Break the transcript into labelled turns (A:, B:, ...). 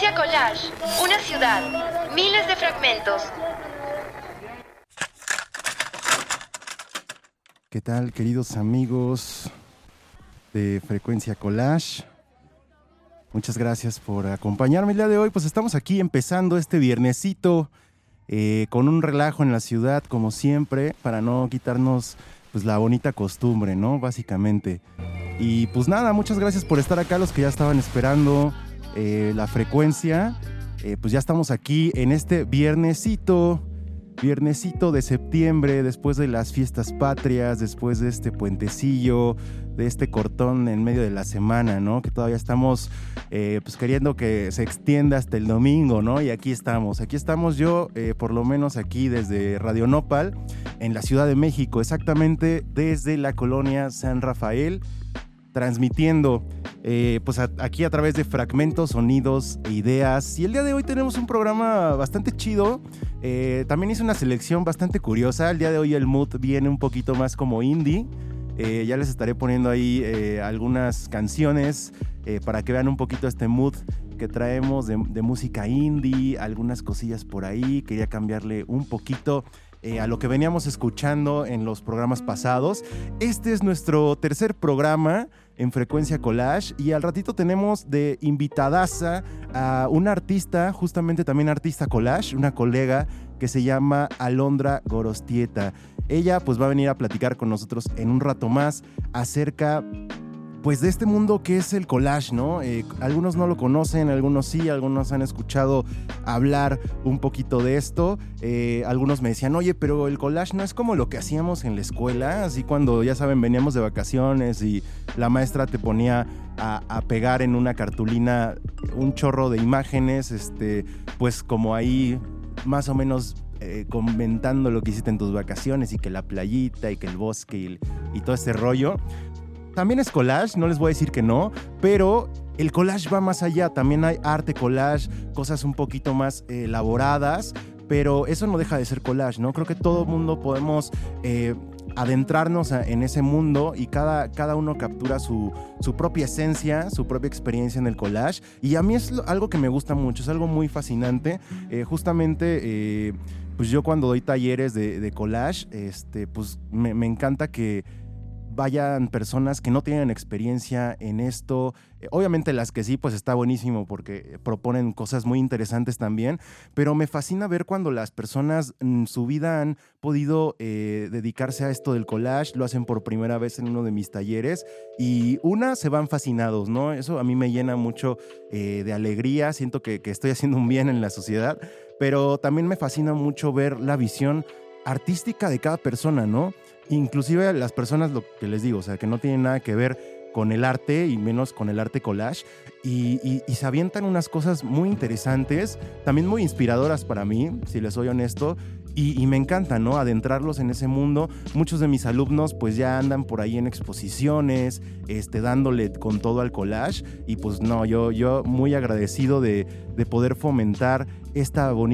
A: Frecuencia Collage. Una ciudad. Miles de fragmentos.
B: ¿Qué tal, queridos amigos de Frecuencia Collage? Muchas gracias por acompañarme el día de hoy. Pues estamos aquí empezando este viernesito con un relajo en la ciudad, como siempre, para no quitarnos pues la bonita costumbre, ¿no? Básicamente. Y pues nada, muchas gracias por estar acá, los que ya estaban esperando la frecuencia. Pues ya estamos aquí en este viernesito de septiembre, después de las fiestas patrias, después de este puentecillo, de este cortón en medio de la semana, ¿no? Que todavía estamos pues queriendo que se extienda hasta el domingo, ¿no? Y aquí estamos yo, por lo menos aquí desde Radio Nopal, en la Ciudad de México, exactamente desde la colonia San Rafael, transmitiendo pues aquí a través de fragmentos, sonidos e ideas. Y el día de hoy tenemos un programa bastante chido. También hice una selección bastante curiosa. El día de hoy el mood viene un poquito más como indie. Ya les estaré poniendo ahí algunas canciones para que vean un poquito este mood que traemos de música indie, algunas cosillas por ahí. Quería cambiarle un poquito a lo que veníamos escuchando en los programas pasados. Este es nuestro tercer programa en Frecuencia Collage y al ratito tenemos de invitadaza a una artista, justamente también artista collage, una colega que se llama Alondra Gorostieta. Ella pues va a venir a platicar con nosotros en un rato más acerca pues de este mundo que es el collage, ¿no? Algunos no lo conocen, algunos sí, algunos han escuchado hablar un poquito de esto. Algunos me decían, oye, pero el collage no es como lo que hacíamos en la escuela, así cuando, ya saben, veníamos de vacaciones y la maestra te ponía a pegar en una cartulina un chorro de imágenes, pues como ahí más o menos comentando lo que hiciste en tus vacaciones y que la playita y que el bosque y todo ese rollo. También es collage, no les voy a decir que no, pero el collage va más allá. También hay arte collage, cosas un poquito más elaboradas, pero eso no deja de ser collage, ¿no? Creo que todo mundo podemos adentrarnos en ese mundo y cada uno captura su propia esencia, su propia experiencia en el collage. Y a mí es algo que me gusta mucho, es algo muy fascinante. Justamente, pues yo cuando doy talleres de collage, pues me encanta que vayan personas que no tienen experiencia en esto. Obviamente las que sí, pues está buenísimo porque proponen cosas muy interesantes también, pero me fascina ver cuando las personas en su vida han podido dedicarse a esto del collage, lo hacen por primera vez en uno de mis talleres y se van fascinados, ¿no? Eso a mí me llena mucho de alegría, siento que estoy haciendo un bien en la sociedad, pero también me fascina mucho ver la visión artística de cada persona, ¿no? Inclusive las personas, lo que les digo, o sea, que no tienen nada que ver con el arte y menos con el arte collage y se avientan unas cosas muy interesantes, también muy inspiradoras para mí, si les soy honesto, y me encanta, ¿no? Adentrarlos en ese mundo. Muchos de mis alumnos pues ya andan por ahí en exposiciones, dándole con todo al collage y pues no, yo muy agradecido de poder fomentar esta bonita